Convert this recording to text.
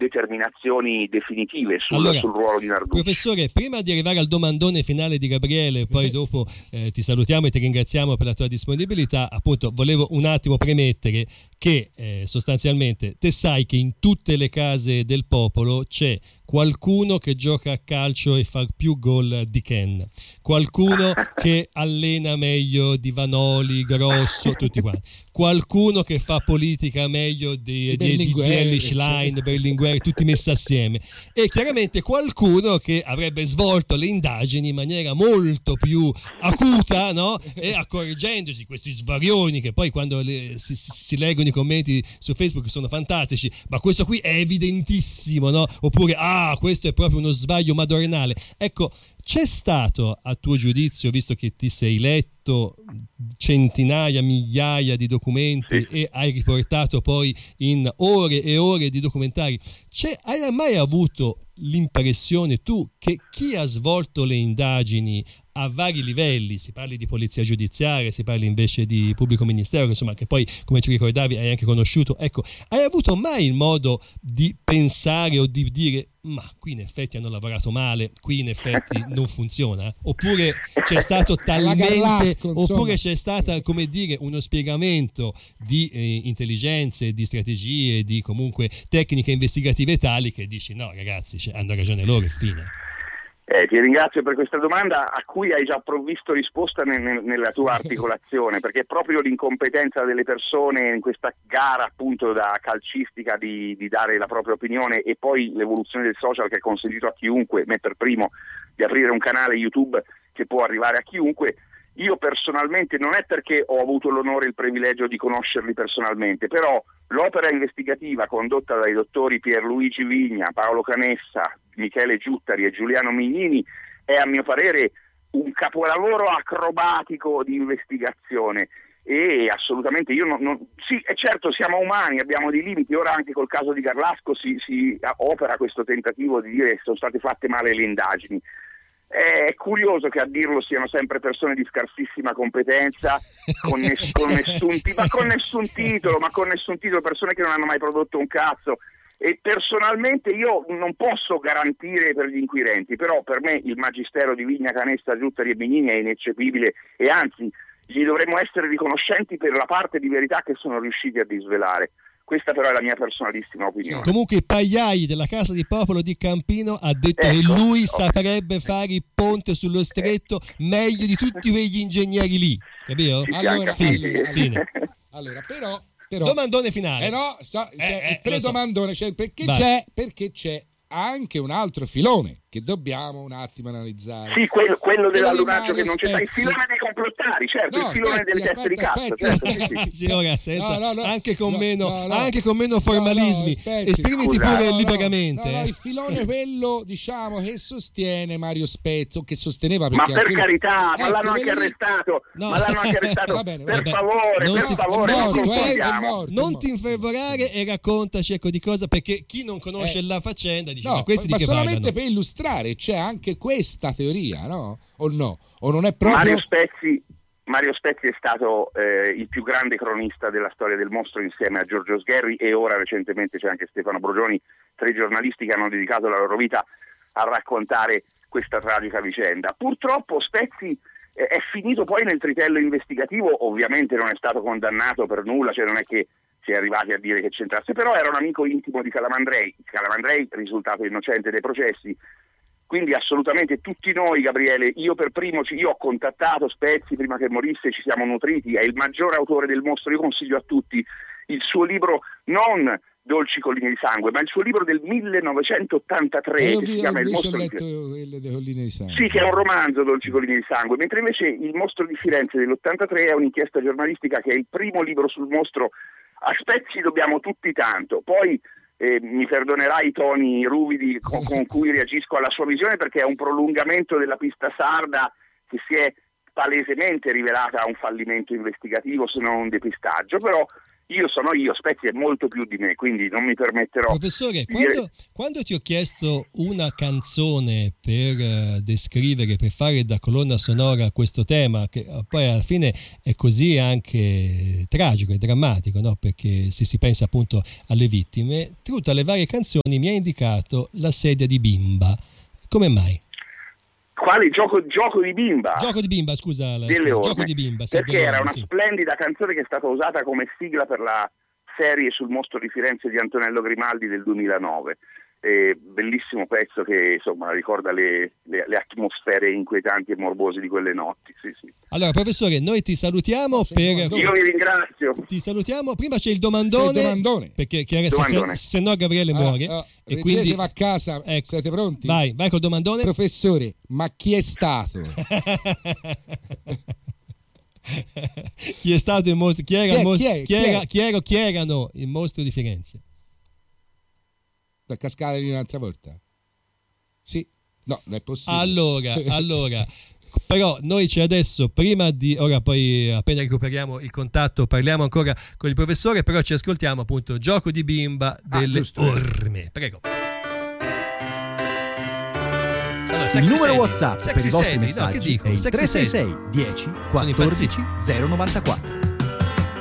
determinazioni definitive sul ruolo di Narduzzi. Professore, prima di arrivare al domandone finale di Gabriele, poi dopo ti salutiamo e ti ringraziamo per la tua disponibilità, appunto volevo un attimo premettere che sostanzialmente te sai che in tutte le case del popolo c'è qualcuno che gioca a calcio e fa più gol di Ken, qualcuno che allena meglio di Vanoli, Grosso, tutti quanti, qualcuno che fa politica meglio di Elly Schlein, Berlinguer, tutti messi assieme, e chiaramente qualcuno che avrebbe svolto le indagini in maniera molto più acuta, no? E accorgendosi questi svarioni che poi quando si leggono i commenti su Facebook sono fantastici, ma questo qui è evidentissimo, no? Oppure questo è proprio uno sbaglio madornale. Ecco, c'è stato, a tuo giudizio, visto che ti sei letto centinaia, migliaia di documenti e hai riportato poi in ore e ore di documentari, hai mai avuto l'impressione tu che chi ha svolto le indagini a vari livelli, si parli di polizia giudiziaria, si parli invece di pubblico ministero, insomma, che poi, come ci ricordavi, hai anche conosciuto, ecco, hai avuto mai il modo di pensare o di dire ma qui in effetti hanno lavorato male, qui in effetti non funziona? Oppure c'è stato oppure c'è stata, come dire, uno spiegamento di intelligenze, di strategie, di comunque tecniche investigative tali che dici no ragazzi, hanno ragione loro e fine. Ti ringrazio per questa domanda a cui hai già provvisto risposta nella tua articolazione, perché è proprio l'incompetenza delle persone in questa gara appunto da calcistica di dare la propria opinione, e poi l'evoluzione del social che ha consentito a chiunque, me per primo, di aprire un canale YouTube che può arrivare a chiunque. Io personalmente, non è perché ho avuto l'onore e il privilegio di conoscerli personalmente, però l'opera investigativa condotta dai dottori Pierluigi Vigna, Paolo Canessa, Michele Giuttari e Giuliano Mignini è, a mio parere, un capolavoro acrobatico di investigazione. E assolutamente sì, è certo, siamo umani, abbiamo dei limiti. Ora anche col caso di Garlasco si opera questo tentativo di dire che sono state fatte male le indagini. È curioso che a dirlo siano sempre persone di scarsissima competenza, con nessun titolo, persone che non hanno mai prodotto un cazzo. E personalmente io non posso garantire per gli inquirenti, però per me il magistero di Vigna, Canessa, Giuttari e Mignini è ineccepibile, e anzi gli dovremmo essere riconoscenti per la parte di verità che sono riusciti a disvelare. Questa però è la mia personalissima opinione. Comunque Pagliai della Casa di Popolo di Campino ha detto che lui saprebbe fare il ponte sullo stretto meglio di tutti quegli ingegneri lì, capito? Allora, però domandone finale. Il predomandone, cioè, perché c'è anche un altro filone che dobbiamo un attimo analizzare. Sì, quello dell'allunaggio che non c'è, il filone dei complottari, certo, il filone delle teste di cazzo. Anche con meno formalismi. Esprimiti pure liberamente. Il filone quello, diciamo, che sostiene Mario Spezzo, che sosteneva ma per carità, ma l'hanno anche arrestato. Per favore, non ti infervorare e raccontaci di cosa, perché chi non conosce la faccenda dice ma questi di che parlano? Solamente per illustrare, c'è anche questa teoria, no? O no? O non è proprio... Mario Spezzi è stato il più grande cronista della storia del mostro, insieme a Giorgio Sgherri, e ora recentemente c'è anche Stefano Brogioni, 3 giornalisti che hanno dedicato la loro vita a raccontare questa tragica vicenda. Purtroppo Spezzi è finito poi nel tritello investigativo, ovviamente non è stato condannato per nulla, cioè non è che si è arrivati a dire che c'entrasse, però era un amico intimo di Calamandrei, risultato innocente dei processi. Quindi assolutamente tutti noi, Gabriele, io per primo, io ho contattato Spezzi prima che morisse, ci siamo nutriti, è il maggiore autore del mostro. Io consiglio a tutti il suo libro, non Dolci colline di sangue, ma il suo libro del 1983 che si chiama Il mostro di Firenze. Sì, che è un romanzo, Dolci colline di sangue, mentre invece Il mostro di Firenze dell'83 è un'inchiesta giornalistica che è il primo libro sul mostro. A Spezzi dobbiamo tutti tanto. Poi mi perdonerai i toni ruvidi con cui reagisco alla sua visione, perché è un prolungamento della pista sarda che si è palesemente rivelata un fallimento investigativo, se non un depistaggio, però io sono io, Spezia è molto più di me, quindi non mi permetterò. Professore, quando ti ho chiesto una canzone per descrivere, per fare da colonna sonora questo tema, che poi alla fine è così anche tragico e drammatico, no? Perché se si pensa appunto alle vittime, tra le varie canzoni mi ha indicato La sedia di Bimba. Come mai? Quale gioco di bimba? Gioco di bimba, scusa. Gioco di bimba. Perché era una splendida canzone che è stata usata come sigla per la serie sul mostro di Firenze di Antonello Grimaldi del 2009. Bellissimo pezzo che insomma ricorda le atmosfere inquietanti e morbose di quelle notti. Sì. Allora professore, noi ti salutiamo io vi ringrazio. Ti salutiamo. Prima c'è il domandone. Perché se no Gabriele muore e quindi va a casa. Ecco. Siete pronti? Vai col domandone. Professore, ma chi è stato? Chi è stato il mostro? Chi erano il mostro di Firenze? Per cascare lì un'altra volta? Sì, no, non è possibile. Allora però noi adesso, ora poi appena recuperiamo il contatto parliamo ancora con il professore, però ci ascoltiamo appunto Gioco di bimba delle orme. Prego. Allora, il numero WhatsApp per i vostri messaggi è il 366 10 14 094.